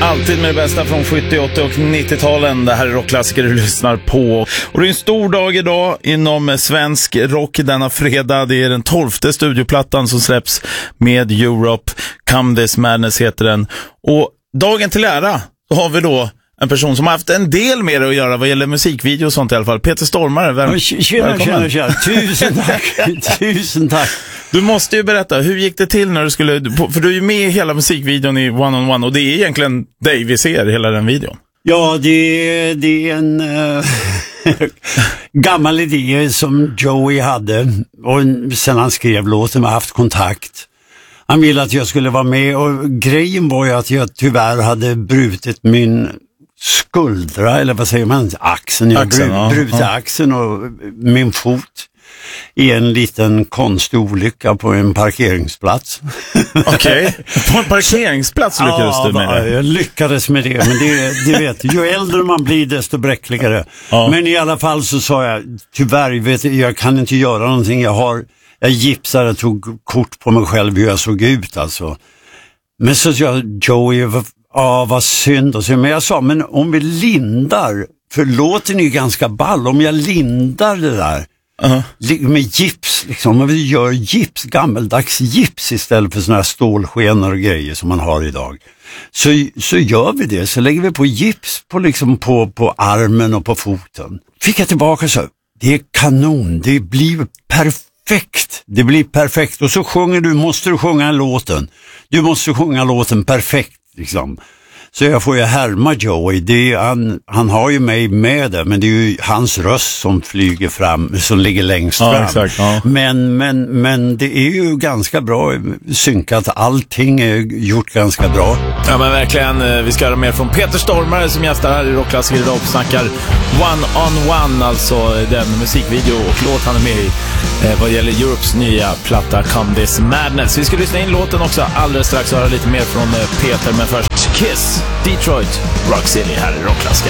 Alltid med det bästa från 70-, 80- och 90-talen. Det här är rockklassiker du lyssnar på. Och det är en stor dag idag inom svensk rock denna fredag. Det är den 12:e studioplattan som släpps med Europe. Come This Madness heter den. Och dagen till ära så har vi då en person som har haft en del med det att göra vad gäller musikvideo och sånt i alla fall. Peter Stormare, välkommen. Tjena. Tusen tack. Tusen tack. Du måste ju berätta, hur gick det till när du skulle... För du är ju med i hela musikvideon i One on One och det är egentligen dig vi ser hela den videon. Ja, det är en gammal idé som Joey hade och sen han skrev låten har haft kontakt. Han ville att jag skulle vara med och grejen var ju att jag tyvärr hade brutit min skuldra, eller vad säger man, axeln. Jag brutit axeln och min fot i en liten konstig olycka på en parkeringsplats. Okej. På en parkeringsplats lyckades du med det? Jag lyckades med det, men det vet du, ju äldre man blir desto bräckligare. Ja. Men i alla fall så sa jag, tyvärr, jag kan inte göra någonting. Jag gipsade, tog kort på mig själv hur jag såg ut alltså. Men så sa Joey, vad synd. Men jag sa, men om vi lindar, för låten är ju ganska ball, om jag lindar det där med gips, liksom, om vi gör gips, gammeldags gips istället för såna här stålskenor och grejer som man har idag. Så gör vi det, så lägger vi på gips på armen och på foten. Fick jag tillbaka så, det är kanon, det blir perfekt. Det blir perfekt. Och så måste du sjunga låten. Du måste sjunga låten perfekt liksom. Så jag får ju härma Joey. Han har ju mig med det, men det är ju hans röst som flyger fram, som ligger längst fram. Exakt, ja. Men det är ju ganska bra synkat. Allting är gjort ganska bra. Ja, men verkligen. Vi ska höra mer från Peter Stormare som gästar här i rockklassiker idag och snackar One on One, alltså den musikvideo och låt han är med i vad gäller Europes nya platta Come This Madness. Vi ska lyssna in låten också alldeles strax och höra lite mer från Peter, men först Kiss, Detroit, Rock City här i rockklassiker.